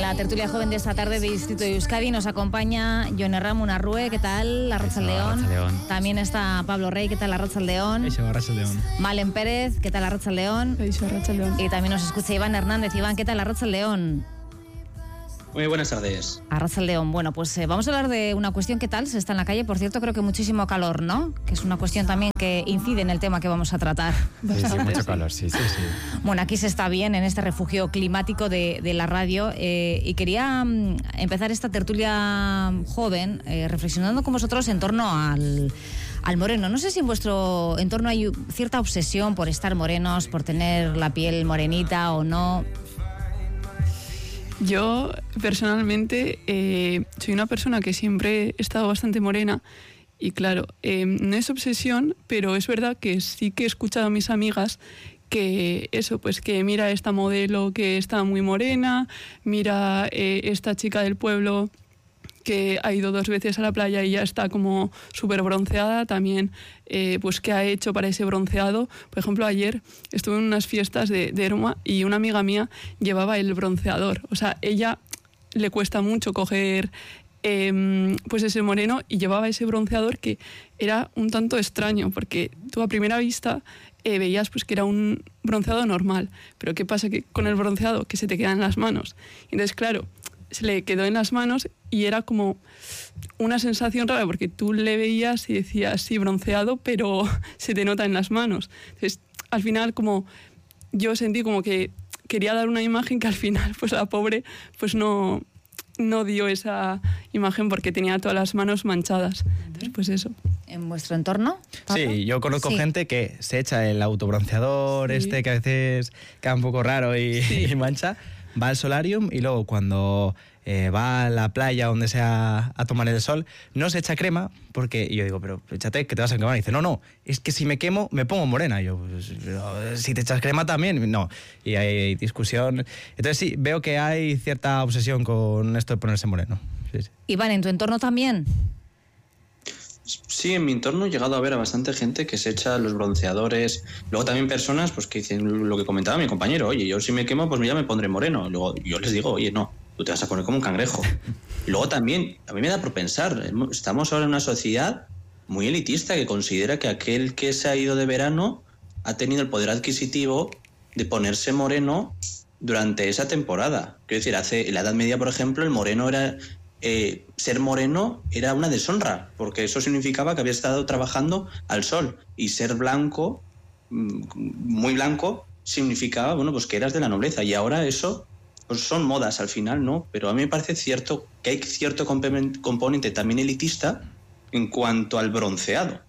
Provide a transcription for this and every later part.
la tertulia joven de esta tarde de Distrito de Euskadi nos acompaña Jone Ramón Arrue, ¿qué tal? Arratsaldeon. También está Pablo Rey, ¿qué tal? Arratsaldeon. Malen Pérez, ¿qué tal? Arratsaldeon. Y también nos escucha Iván Hernández. Iván, ¿qué tal? Arratsaldeon. Muy buenas tardes. Arratsaldeon. Bueno, pues vamos a hablar de una cuestión. ¿Qué tal? Se está en la calle, por cierto, creo que muchísimo calor, ¿no? Que es una cuestión también que incide en el tema que vamos a tratar. Sí, mucho calor, sí. Bueno, aquí se está bien en este refugio climático de la radio y quería empezar esta tertulia joven reflexionando con vosotros en torno al moreno. No sé si en vuestro entorno hay cierta obsesión por estar morenos, por tener la piel morenita o no. Yo, personalmente, soy una persona que siempre he estado bastante morena y, claro, no es obsesión, pero es verdad que sí que he escuchado a mis amigas que eso, pues que mira esta modelo que está muy morena, mira esta chica del pueblo que ha ido 2 veces a la playa y ya está como súper bronceada, también pues qué ha hecho para ese bronceado. Por ejemplo, ayer estuve en unas fiestas de Erma y una amiga mía llevaba el bronceador. O sea, ella le cuesta mucho coger pues ese moreno y llevaba ese bronceador que era un tanto extraño porque tú a primera vista veías pues que era un bronceado normal, pero ¿qué pasa? Que con el bronceado que se te queda en las manos. Entonces, claro, se le quedó en las manos y era como una sensación rara porque tú le veías y decías sí, bronceado, pero se te nota en las manos. Entonces, al final, como yo sentí como que quería dar una imagen que al final, pues la pobre, pues no dio esa imagen porque tenía todas las manos manchadas. Entonces, pues eso. ¿En vuestro entorno, Pablo? Sí, yo conozco gente que se echa el autobronceador que a veces queda un poco raro y mancha, va al solarium y luego cuando va a la playa donde sea a tomar el sol, no se echa crema porque yo digo, pero échate que te vas a quemar. Y dice, no, es que si me quemo me pongo morena. Y yo, pues, pero si te echas crema también, no. Y hay discusión. Entonces sí, veo que hay cierta obsesión con esto de ponerse moreno. Sí. Iván, ¿en tu entorno también? Sí, en mi entorno he llegado a ver a bastante gente que se echa los bronceadores. Luego también personas pues que dicen lo que comentaba mi compañero. Oye, yo si me quemo, pues ya me pondré moreno. Luego yo les digo, oye, no, tú te vas a poner como un cangrejo. Y luego también, a mí me da por pensar, estamos ahora en una sociedad muy elitista que considera que aquel que se ha ido de verano ha tenido el poder adquisitivo de ponerse moreno durante esa temporada. Quiero decir, en la Edad Media, por ejemplo, el moreno era... ser moreno era una deshonra, porque eso significaba que había estado trabajando al sol, y ser blanco, muy blanco, significaba, bueno, pues que eras de la nobleza, y ahora eso pues son modas al final, ¿no? Pero a mí me parece cierto que hay cierto componente también elitista en cuanto al bronceado.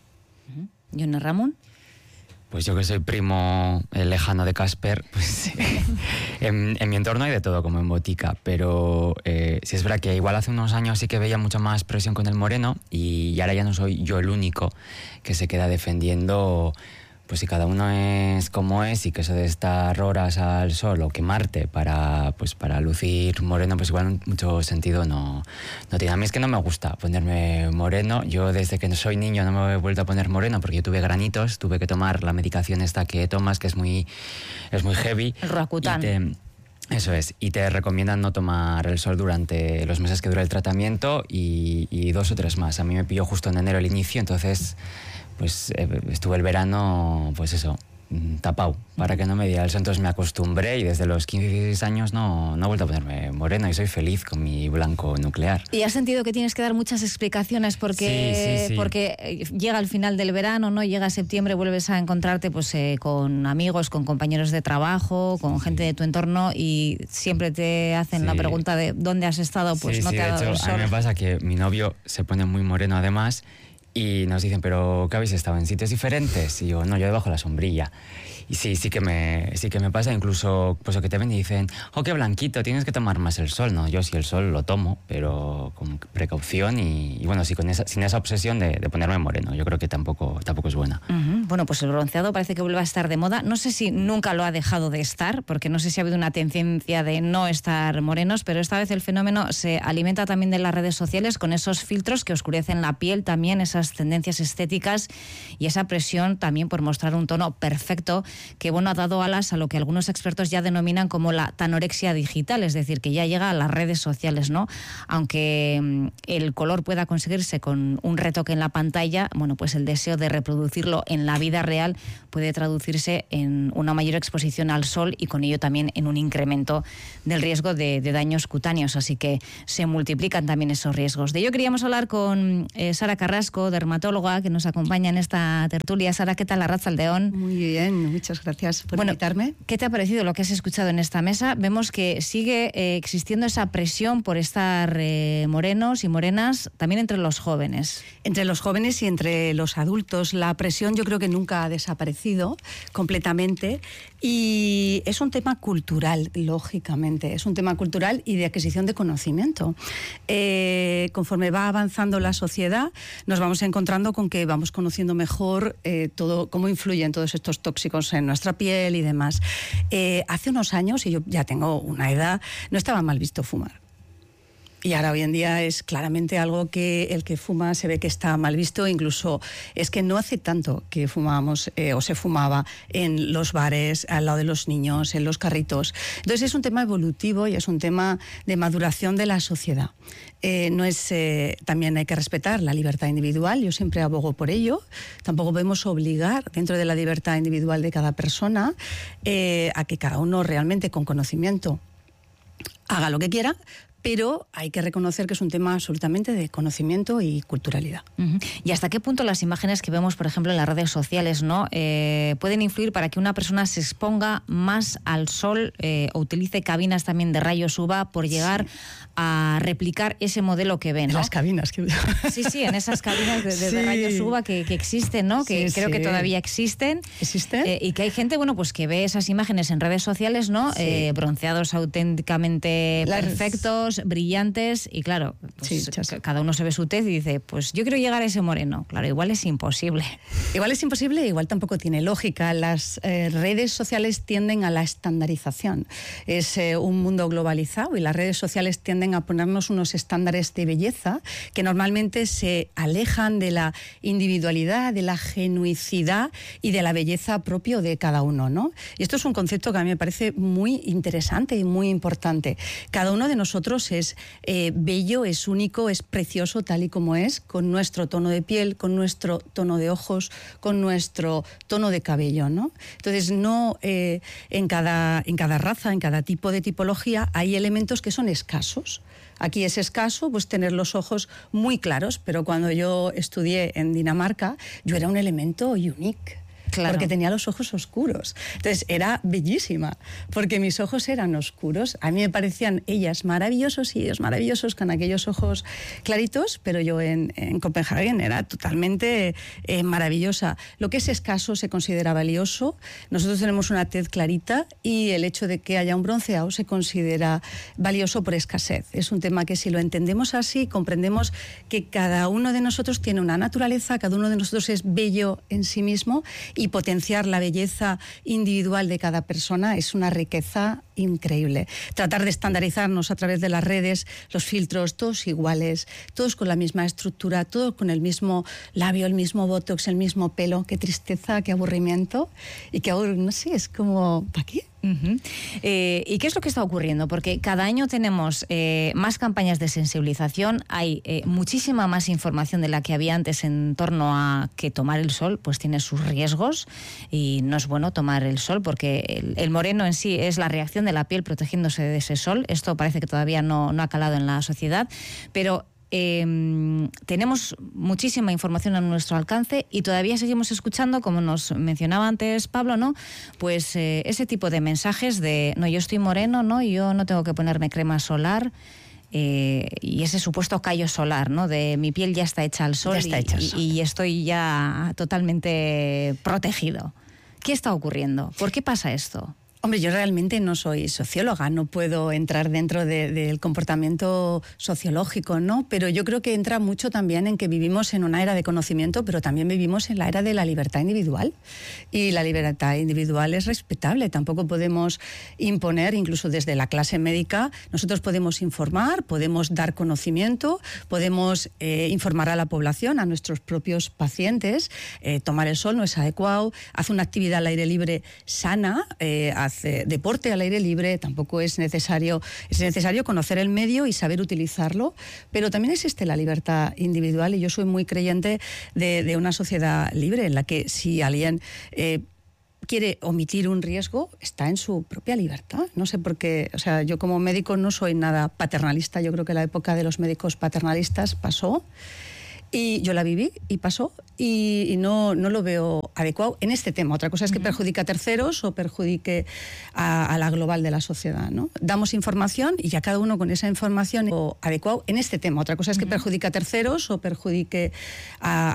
Jone Ramón. Pues yo que soy primo lejano de Casper, pues en mi entorno hay de todo, como en botica, pero sí es verdad que igual hace unos años sí que veía mucha más presión con el moreno y ahora ya no soy yo el único que se queda defendiendo, pues si cada uno es como es y que eso de estar horas al sol o quemarte para lucir moreno, pues igual mucho sentido no tiene. A mí es que no me gusta ponerme moreno. Yo desde que soy niño no me he vuelto a poner moreno porque yo tuve granitos, tuve que tomar la medicación esta que tomas, que es muy heavy. El Roacutan. Eso es, y te recomiendan no tomar el sol durante los meses que dura el tratamiento y 2 o 3 más. A mí me pilló justo en enero el inicio, entonces pues estuve el verano, pues eso, tapado, para que no me diera el sol. Entonces me acostumbré y desde los 15 y 16 años no he vuelto a ponerme moreno y soy feliz con mi blanco nuclear. ¿Y has sentido que tienes que dar muchas explicaciones porque, sí. porque llega el final del verano, ¿no? Llega septiembre, vuelves a encontrarte pues con amigos, con compañeros de trabajo, con gente de tu entorno y siempre te hacen la pregunta de ¿dónde has estado? Pues no te ha dado el sol. A mí me pasa que mi novio se pone muy moreno además. Y nos dicen, ¿pero qué habéis estado en sitios diferentes? Y yo, no, yo debajo de la sombrilla. Y sí que me pasa, incluso pues que te ven y dicen, oh, qué blanquito, tienes que tomar más el sol. No, yo sí el sol lo tomo, pero con precaución y bueno, sí, sin esa obsesión de ponerme moreno. Yo creo que tampoco es buena. Bueno, pues el bronceado parece que vuelve a estar de moda. No sé si nunca lo ha dejado de estar, porque no sé si ha habido una tendencia de no estar morenos, pero esta vez el fenómeno se alimenta también de las redes sociales con esos filtros que oscurecen la piel, también esas tendencias estéticas y esa presión también por mostrar un tono perfecto que bueno, ha dado alas a lo que algunos expertos ya denominan como la tanorexia digital, es decir, que ya llega a las redes sociales, ¿no? Aunque el color pueda conseguirse con un retoque en la pantalla, bueno, pues el deseo de reproducirlo en la vida real puede traducirse en una mayor exposición al sol y con ello también en un incremento del riesgo de daños cutáneos, así que se multiplican también esos riesgos. De ello queríamos hablar con Sara Carrasco, dermatóloga, que nos acompaña en esta tertulia. Sara, ¿qué tal? Arratsaldeón. Muy bien, muchas gracias por invitarme. ¿Qué te ha parecido lo que has escuchado en esta mesa? Vemos que sigue existiendo esa presión por estar morenos y morenas también entre los jóvenes. Entre los jóvenes y entre los adultos. La presión yo creo que nunca ha desaparecido completamente y es un tema cultural, lógicamente. Es un tema cultural y de adquisición de conocimiento. Conforme va avanzando la sociedad, nos vamos encontrando con que vamos conociendo mejor todo, cómo influyen todos estos tóxicos en nuestra piel y demás. Hace unos años, y yo ya tengo una edad, no estaba mal visto fumar. Y ahora hoy en día es claramente algo que el que fuma se ve que está mal visto, incluso es que no hace tanto que fumábamos o se fumaba en los bares, al lado de los niños, en los carritos. Entonces es un tema evolutivo y es un tema de maduración de la sociedad. También hay que respetar la libertad individual, yo siempre abogo por ello. Tampoco podemos obligar dentro de la libertad individual de cada persona a que cada uno realmente con conocimiento haga lo que quiera, pero hay que reconocer que es un tema absolutamente de conocimiento y culturalidad. Uh-huh. ¿Y hasta qué punto las imágenes que vemos, por ejemplo, en las redes sociales, ¿no? Pueden influir para que una persona se exponga más al sol o utilice cabinas también de rayos UVA por llegar a replicar ese modelo que ven, ¿no? En las cabinas. Sí, en esas cabinas de rayos UVA que existen, ¿no? Que creo que todavía existen. ¿Existen? Y que hay gente, bueno, pues que ve esas imágenes en redes sociales, ¿no? Bronceados auténticamente perfectos, brillantes, y claro, pues cada uno se ve su tez y dice, pues yo quiero llegar a ese moreno. Claro, igual es imposible. Igual es imposible, igual tampoco tiene lógica. Las redes sociales tienden a la estandarización. Es un mundo globalizado y las redes sociales tienden a ponernos unos estándares de belleza que normalmente se alejan de la individualidad, de la genuicidad y de la belleza propio de cada uno, ¿no? Y esto es un concepto que a mí me parece muy interesante y muy importante. Cada uno de nosotros es bello, es único, es precioso tal y como es, con nuestro tono de piel, con nuestro tono de ojos, con nuestro tono de cabello, ¿no? Entonces, en cada raza, en cada tipo de tipología, hay elementos que son escasos. Aquí es escaso pues tener los ojos muy claros, pero cuando yo estudié en Dinamarca, yo era un elemento unique. Claro. Porque tenía los ojos oscuros. Entonces era bellísima, porque mis ojos eran oscuros. A mí me parecían ellas maravillosos y ellos maravillosos con aquellos ojos claritos, pero yo en Copenhague era totalmente maravillosa. Lo que es escaso se considera valioso. Nosotros tenemos una tez clarita y el hecho de que haya un bronceado se considera valioso por escasez. Es un tema que si lo entendemos así, comprendemos que cada uno de nosotros tiene una naturaleza, cada uno de nosotros es bello en sí mismo, y potenciar la belleza individual de cada persona es una riqueza increíble. Tratar de estandarizarnos a través de las redes, los filtros, todos iguales, todos con la misma estructura, todos con el mismo labio, el mismo botox, el mismo pelo. Qué tristeza, qué aburrimiento. Y que ahora, no sé, es como, ¿para qué? Uh-huh. ¿Y qué es lo que está ocurriendo? Porque cada año tenemos más campañas de sensibilización, hay muchísima más información de la que había antes en torno a que tomar el sol pues tiene sus riesgos y no es bueno tomar el sol porque el moreno en sí es la reacción de la piel protegiéndose de ese sol. Esto parece que todavía no ha calado en la sociedad, pero tenemos muchísima información a nuestro alcance y todavía seguimos escuchando, como nos mencionaba antes Pablo, ¿no? Pues ese tipo de mensajes de no, yo estoy moreno, no, yo no tengo que ponerme crema solar, y ese supuesto callo solar, ¿no? De mi piel ya está hecha al sol, y estoy ya totalmente protegido. ¿Qué está ocurriendo? ¿Por qué pasa esto? Hombre, yo realmente no soy socióloga, no puedo entrar dentro del comportamiento sociológico, ¿no? Pero yo creo que entra mucho también en que vivimos en una era de conocimiento, pero también vivimos en la era de la libertad individual. Y la libertad individual es respetable. Tampoco podemos imponer, incluso desde la clase médica, nosotros podemos informar, podemos dar conocimiento, podemos informar a la población, a nuestros propios pacientes. Tomar el sol no es adecuado, hace una actividad al aire libre sana, hace deporte al aire libre, tampoco es necesario conocer el medio y saber utilizarlo, pero también existe la libertad individual y yo soy muy creyente de una sociedad libre en la que si alguien quiere omitir un riesgo, está en su propia libertad. No sé por qué, o sea, yo como médico no soy nada paternalista, yo creo que la época de los médicos paternalistas pasó. Y yo la viví y pasó y no lo veo adecuado en este tema. Otra cosa es que perjudique a terceros o perjudique a la global de la sociedad, ¿no? Damos información y ya cada uno con esa información adecuado en este tema. Otra cosa es que perjudique a terceros o perjudique a